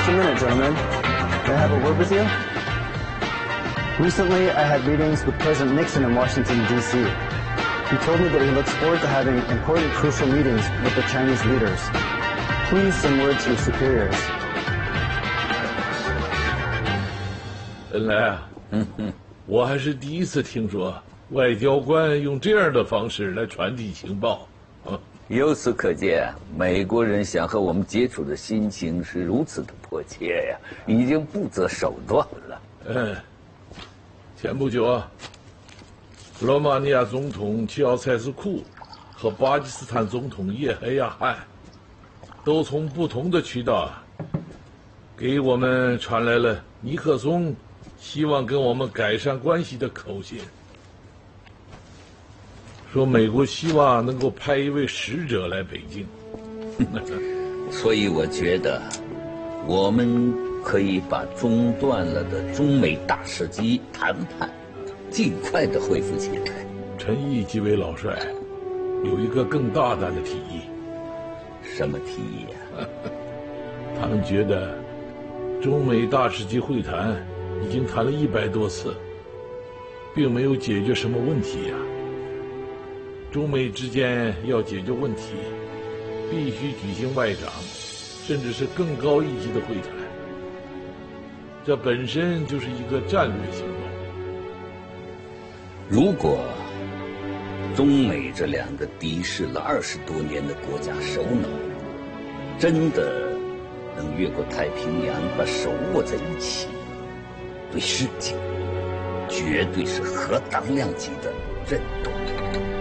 Just a minute, gentlemen. May I have a word with you? Recently, I had meetings with President Nixon in Washington, D.C. He told me that he looks forward to having important, crucial meetings with the Chinese leaders. Please send word to your superiors. 本来啊，我还是第一次听说外交官用这样的方式来传递情报。 由此可见，美国人想和我们接触的心情是如此的迫切呀，已经不择手段了。 前不久啊，罗马尼亚总统齐奥塞斯库和巴基斯坦总统叶海亚汗都从不同的渠道给我们传来了尼克松希望跟我们改善关系的口信，说美国希望能够派一位使者来北京。 所以我觉得，我们可以把中断了的中美大使级谈判尽快的恢复起来。 陈毅几位老帅有一个更大胆的提议。 什么提议呀？ 他们觉得中美大使级会谈已经谈了100多次，并没有解决什么问题呀。中美之间要解决问题，必须举行外长，甚至是更高一级的会谈。这本身就是一个战略行动。 如果中美这两个敌视了20多年的国家首脑，真的能越过太平洋把手握在一起，对世界绝对是核当量级的震动。